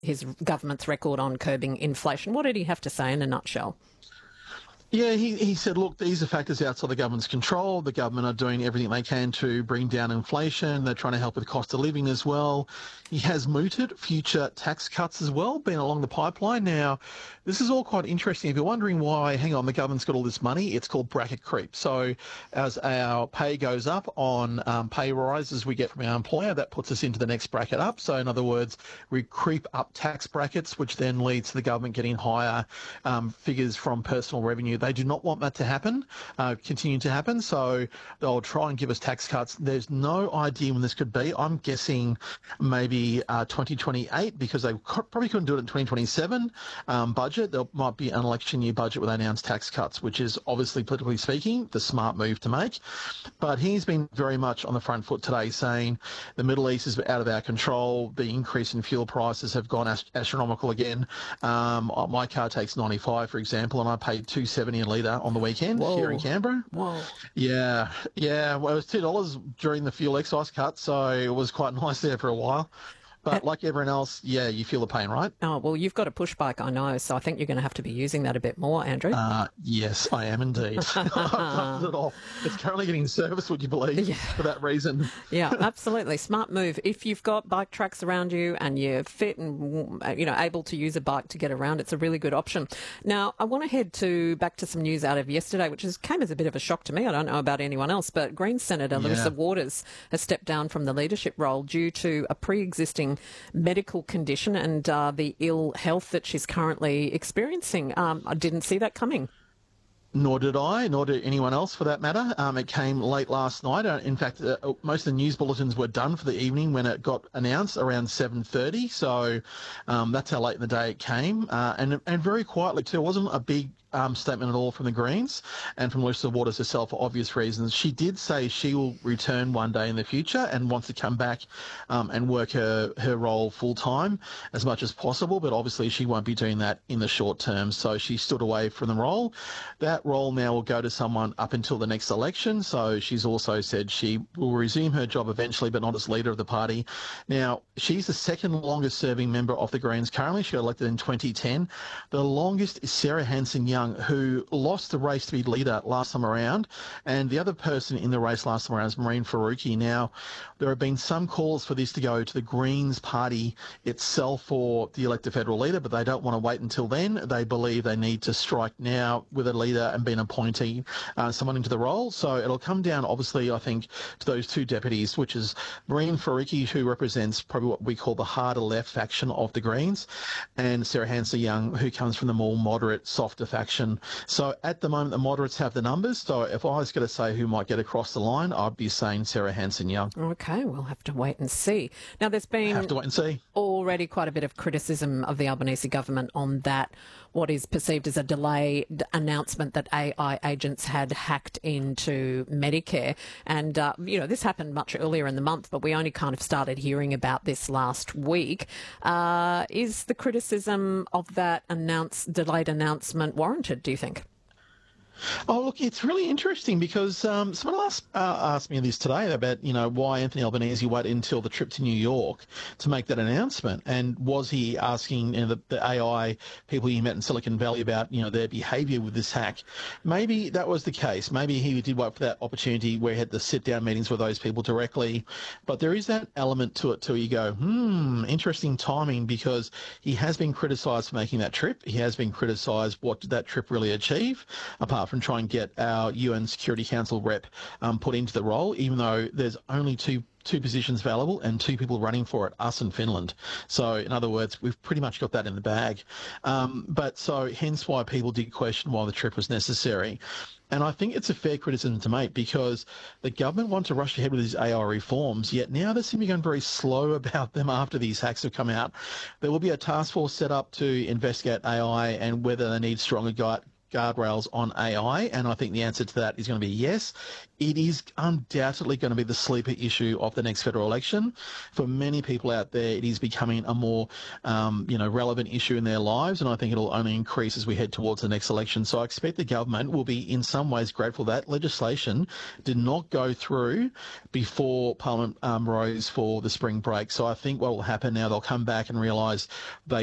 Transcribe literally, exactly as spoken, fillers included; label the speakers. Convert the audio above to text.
Speaker 1: his government's record on curbing inflation. What did he have to say in a nutshell?
Speaker 2: Yeah, he, he said, look, these are factors outside the government's control. The government are doing everything they can to bring down inflation. They're trying to help with cost of living as well. He has mooted future tax cuts as well, been along the pipeline. Now, this is all quite interesting. If you're wondering why, hang on, the government's got all this money, it's called bracket creep. So as our pay goes up on um, pay rises we get from our employer, that puts us into the next bracket up. So in other words, we creep up tax brackets, which then leads to the government getting higher um, figures from personal revenue. They do not want that to happen, uh, continue to happen. So they'll try and give us tax cuts. There's no idea when this could be. I'm guessing maybe uh, twenty twenty-eight, because they probably couldn't do it in twenty twenty-seven um, budget. There might be an election year budget where they announce tax cuts, which is obviously, politically speaking, the smart move to make. But he's been very much on the front foot today, saying the Middle East is out of our control. The increase in fuel prices have gone ast- astronomical again. Um, my car takes ninety-five, for example, and I paid two seventy a litre on the weekend. Whoa. Here in Canberra.
Speaker 1: Whoa.
Speaker 2: Yeah, yeah. Well, it was two dollars during the fuel excise cut, so it was quite nice there for a while. But like everyone else, yeah, you feel the pain, right?
Speaker 1: Oh, well, you've got a push bike, I know, so I think you're going to have to be using that a bit more, Andrew.
Speaker 2: Uh, yes, I am indeed. I've loved it all. It's currently getting serviced, would you believe, yeah. for that reason.
Speaker 1: Yeah, absolutely. Smart move. If you've got bike tracks around you and you're fit and, you know, able to use a bike to get around, it's a really good option. Now, I want to head to back to some news out of yesterday, which is, came as a bit of a shock to me. I don't know about anyone else, but Greens Senator yeah. Larissa Waters has stepped down from the leadership role due to a pre-existing medical condition and uh, the ill health that she's currently experiencing. Um, I didn't see that coming.
Speaker 2: Nor did I, nor did anyone else for that matter. Um, it came late last night. Uh, in fact, uh, most of the news bulletins were done for the evening when it got announced around seven thirty. So um, that's how late in the day it came. Uh, and, and very quietly too. It wasn't a big um, statement at all from the Greens and from Larissa Waters herself for obvious reasons. She did say she will return one day in the future and wants to come back um, and work her, her role full time as much as possible. But obviously she won't be doing that in the short term. So she stood away from the role. That role now will go to someone up until the next election. So she's also said she will resume her job eventually, but not as leader of the party. Now, she's the second longest serving member of the Greens currently. She got elected in twenty ten. The longest is Sarah Hanson-Young, who lost the race to be leader last time around. And the other person in the race last time around is Mehreen Faruqi. Now, there have been some calls for this to go to the Greens party itself for the elected federal leader, but they don't want to wait until then. They believe they need to strike now with a leader and been appointing uh, someone into the role. So it'll come down, obviously, I think, to those two deputies, which is Mehreen Faruqi, who represents probably what we call the harder left faction of the Greens, and Sarah Hanson-Young, who comes from the more moderate, softer faction. So at the moment, the moderates have the numbers. So if I was going to say who might get across the line, I'd be saying Sarah Hanson-Young.
Speaker 1: Okay, we'll have to wait and see. Now, there's been
Speaker 2: have to wait and see.
Speaker 1: already quite a bit of criticism of the Albanese government on that, what is perceived as a delayed announcement that A I agents had hacked into Medicare. And, uh, you know, this happened much earlier in the month, but we only kind of started hearing about this last week. Uh, is the criticism of that announce, delayed announcement warranted, do you think?
Speaker 2: Oh, look, it's really interesting because um, someone asked, uh, asked me this today about, you know, why Anthony Albanese waited until the trip to New York to make that announcement. And was he asking, you know, the, the A I people he met in Silicon Valley about, you know, their behaviour with this hack? Maybe that was the case. Maybe he did wait for that opportunity where he had the sit-down meetings with those people directly. But there is that element to it too. You go, hmm, interesting timing, because he has been criticised for making that trip. He has been criticised. What did that trip really achieve, apart from try and get our U N Security Council rep um, put into the role, even though there's only two two positions available and two people running for it, us and Finland. So, in other words, we've pretty much got that in the bag. Um, but so, hence why people did question why the trip was necessary. And I think it's a fair criticism to make, because the government want to rush ahead with these A I reforms, yet now they seem to be going very slow about them after these hacks have come out. There will be a task force set up to investigate A I and whether they need stronger guide guardrails on A I? And I think the answer to that is going to be yes. It is undoubtedly going to be the sleeper issue of the next federal election. For many people out there, it is becoming a more, um, you know, relevant issue in their lives, and I think it'll only increase as we head towards the next election. So I expect the government will be in some ways grateful that legislation did not go through before Parliament um, rose for the spring break. So I think what will happen now, they'll come back and realise they